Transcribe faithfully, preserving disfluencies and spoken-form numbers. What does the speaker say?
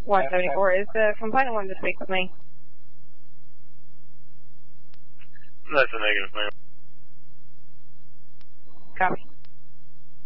one seventy-four, is the complainant wanting to speak with me? That's a negative, ma'am.